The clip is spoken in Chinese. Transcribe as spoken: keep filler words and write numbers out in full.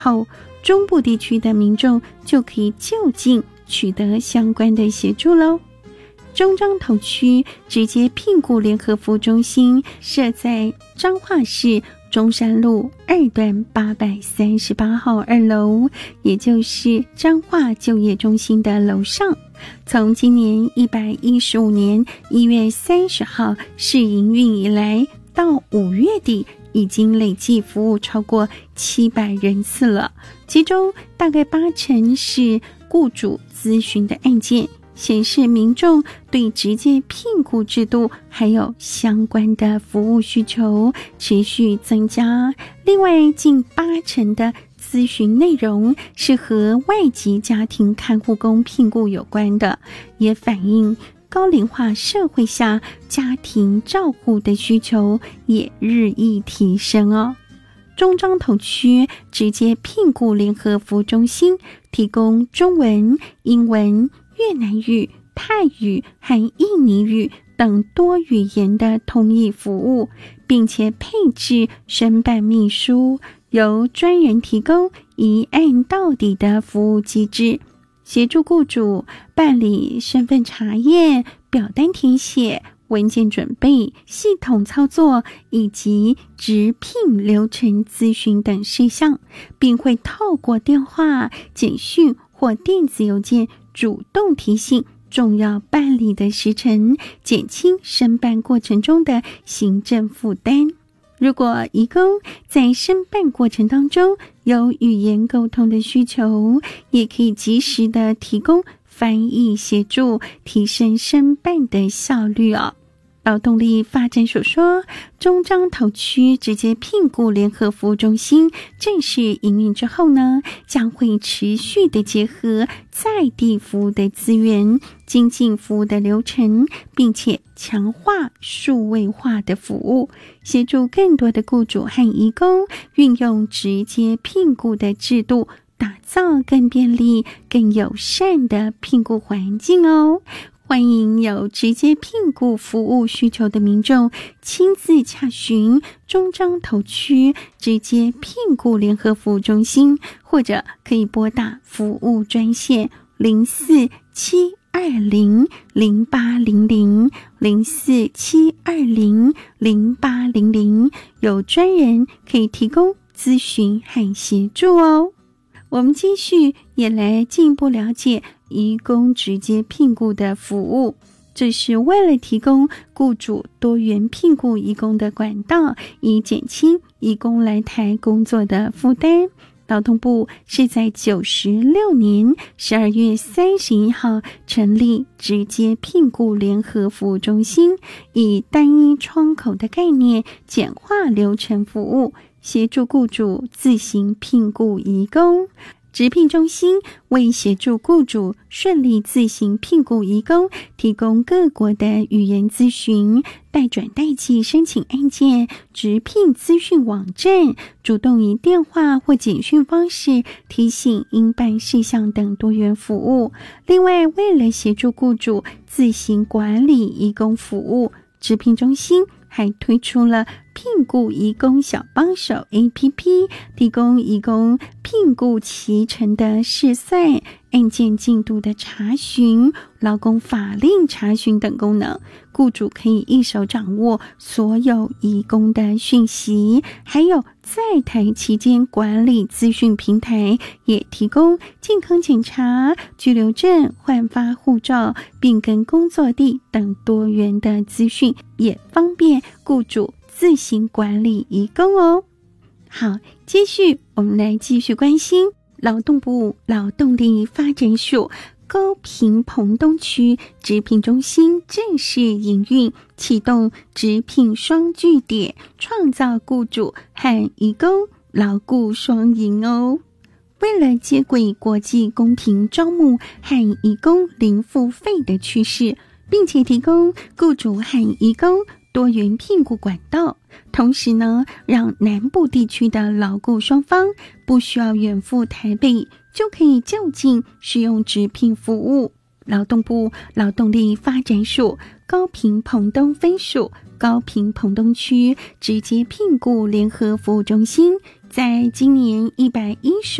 后中部地区的民众就可以就近取得相关的协助咯。中彰投区直接聘雇联合服务中心设在彰化市中山路二段八百三十八号二楼，也就是彰化就业中心的楼上。从今年一百一十五年一月三十号试营运以来，到五月底已经累计服务超过七百人次了，其中大概八成是雇主咨询的案件，显示民众对直接聘雇制度还有相关的服务需求持续增加。另外，近八成的咨询内容是和外籍家庭看护工聘雇有关的，也反映高龄化社会下家庭照护的需求也日益提升哦。中彰投区直接聘雇联合服务中心提供中文、英文、越南语、泰语和印尼语等多语言的通译服务，并且配置申办秘书，由专人提供一案到底的服务机制，协助雇主办理身份查验、表单填写、文件准备、系统操作以及职聘流程咨询等事项，并会透过电话、简讯或电子邮件主动提醒重要办理的时程，减轻申办过程中的行政负担。如果移工在申办过程当中有语言沟通的需求，也可以及时的提供翻译协助，提升申办的效率哦。劳动力发展署说，中彰投区直接聘雇联合服务中心正式营运之后呢，将会持续的结合在地服务的资源，精进服务的流程，并且强化数位化的服务，协助更多的雇主和移工运用直接聘雇的制度，打造更便利、更友善的聘雇环境哦。欢迎有直接聘雇服务需求的民众亲自洽询中彰投区直接聘雇联合服务中心，或者可以拨打服务专线零四七二零零八零零 零四七二零零八零零，有专人可以提供咨询和协助哦。我们继续也来进一步了解移工直接聘雇的服务，这是为了提供雇主多元聘雇移工的管道，以减轻移工来台工作的负担。劳动部是在九十六年十二月三十一号成立直接聘雇联合服务中心，以单一窗口的概念，简化流程服务，协助雇主自行聘雇移工。直聘中心为协助雇主顺利自行聘雇移工，提供各国的语言咨询、代转代寄申请案件、直聘资讯网站，主动以电话或简讯方式提醒应办事项等多元服务。另外，为了协助雇主自行管理移工服务，直聘中心还推出了聘雇移工小帮手 A P P， 提供移工聘雇期程的试算、案件进度的查询、劳工法令查询等功能，雇主可以一手掌握所有移工的讯息。还有在台期间管理资讯平台，也提供健康检查、居留证、换发护照、变更工作地等多元的资讯，也方便雇主自行管理移工哦。好，接续我们来继续关心劳动部劳动力发展署高屏澎东区直聘中心正式营运，启动直聘双据点，创造雇主和移工劳雇双赢哦。为了接轨国际公平招募和移工零付费的趋势，并且提供雇主和移工多元聘雇管道，同时呢，让南部地区的劳雇双方不需要远赴台北，就可以就近使用直聘服务。劳动部劳动力发展署高屏澎东分署高屏澎东区直接聘雇联合服务中心，在今年一百一十